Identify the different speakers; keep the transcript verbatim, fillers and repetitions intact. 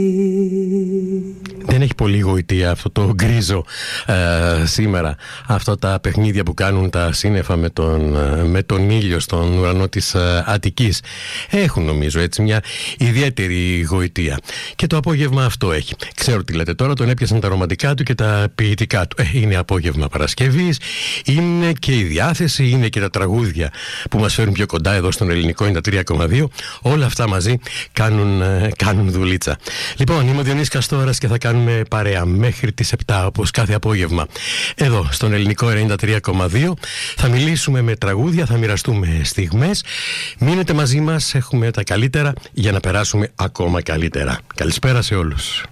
Speaker 1: Δεν έχει πολύ γοητεία αυτό το γκρίζο ε, σήμερα. Αυτά τα παιχνίδια που κάνουν τα σύννεφα με τον, με τον ήλιο στον ουρανό της ε, Αττικής έχουν, νομίζω, έτσι μια ιδιαίτερη γοητεία. Και το απόγευμα αυτό έχει. Ξέρω τι λέτε τώρα, τον έπιασαν τα ρομαντικά του και τα ποιητικά του. Ε, είναι απόγευμα Παρασκευής, είναι και η διάθεση, είναι και τα τραγούδια που μας φέρουν πιο κοντά εδώ στον Ελληνικό ενενήντα τρία κόμμα δύο. Όλα αυτά μαζί κάνουν, ε, κάνουν δουλίτσα. Λοιπόν, είμαι ο Διονύσης Καστόρας και θα κάνουμε παρέα μέχρι τις επτά, όπως κάθε απόγευμα, εδώ στον Ελληνικό ενενήντα τρία κόμμα δύο. Θα μιλήσουμε με τραγούδια, θα μοιραστούμε στιγμές. Μείνετε μαζί μας, έχουμε τα καλύτερα για να περάσουμε ακόμα καλύτερα. Καλησπέρα σε όλους.